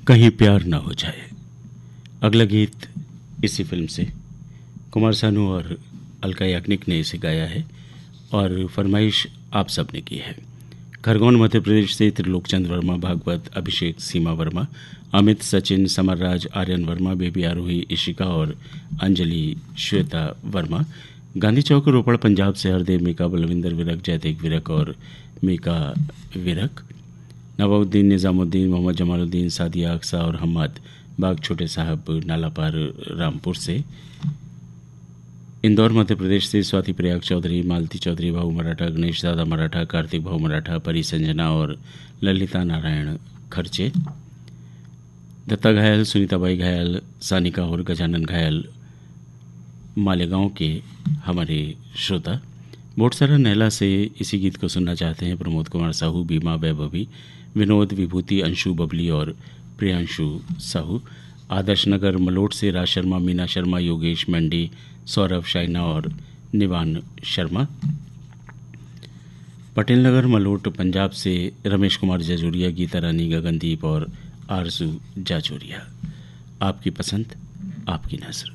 कहीं प्यार ना हो जाए। अगला गीत इसी फिल्म से कुमार सानू और अलका याग्निक ने इसे गाया है और फरमाइश आप सब ने की है। खरगोन मध्य प्रदेश से त्रिलोकचंद वर्मा, भागवत, अभिषेक, सीमा वर्मा, अमित, सचिन, समरराज, आर्यन वर्मा, बेबी आरोही, इशिका और अंजलि श्वेता वर्मा। गांधी चौक, रोपड़, पंजाब से हरदेव, मीका, बलविंदर विरक, जयदेव विरक और मीका विरक। नवाउद्दीन, निज़ामुद्दीन, मोहम्मद जमालुद्दीन, सादिया अक्सा और हम्मद बाग छोटे साहब, नालापार, रामपुर से। इंदौर मध्य प्रदेश से स्वाति प्रयाग चौधरी, मालती चौधरी, भाऊ मराठा, गणेश दादा मराठा, कार्तिक भाऊ मराठा, परी संजना और ललिता नारायण खर्चे। दत्ता घायल, सुनीताबाई घायल, सानिका और गजानन घायल मालेगांव के हमारे श्रोता। बोटसरा नहला से इसी गीत को सुनना चाहते हैं प्रमोद कुमार साहू, बीमा, वैभवी, विनोद, विभूति, अंशु, बबली और प्रियांशु साहू। आदर्श नगर मलोट से राज शर्मा, मीना शर्मा, योगेश मंडी, सौरभ, शाइना और निवान शर्मा। पटेल नगर मलोट पंजाब से रमेश कुमार जजूरिया, गीता रानी, गगनदीप और आरजू जाजोरिया। आपकी पसंद, आपकी नज़र।